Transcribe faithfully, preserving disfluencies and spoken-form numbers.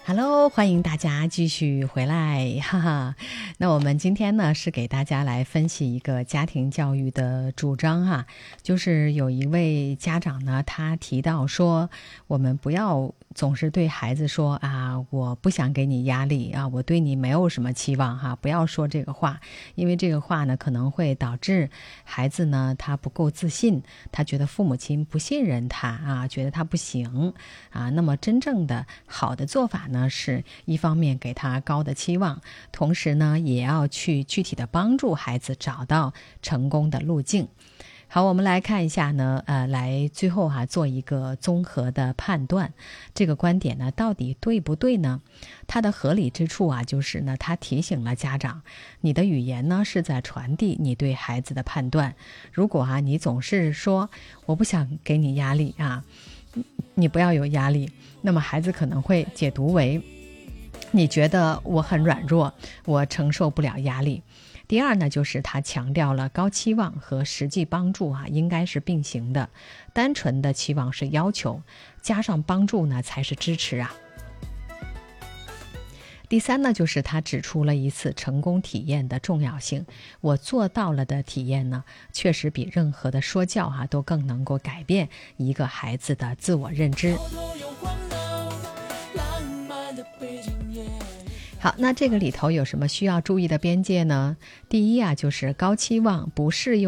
Hello， 欢迎大家继续回来，哈哈。那我们今天呢是给大家来分析一个家庭教育的主张哈，就是有一位家长呢，他提到说，我们不要总是对孩子说啊，我不想给你压力啊，我对你没有什么期望哈，不要说这个话，因为这个话呢可能会导致孩子呢他不够自信，他觉得父母亲不信任他啊，觉得他不行啊。那么真正的好的做法呢，是一方面给他高的期望，同时呢也要去具体的帮助孩子找到成功的路径。好，我们来看一下呢，呃，来最后哈、啊、做一个综合的判断，这个观点呢到底对不对呢？它的合理之处啊，就是呢，它提醒了家长，你的语言呢是在传递你对孩子的判断。如果啊你总是说我不想给你压力啊，你不要有压力，那么孩子可能会解读为你觉得我很软弱，我承受不了压力。第二呢，就是他强调了高期望和实际帮助啊，应该是并行的。单纯的期望是要求，加上帮助呢才是支持啊。第三呢，就是他指出了一次成功体验的重要性。我做到了的体验呢，确实比任何的说教啊都更能够改变一个孩子的自我认知。好，那这个里头有什么需要注意的边界呢？第一啊，就是高期望不适用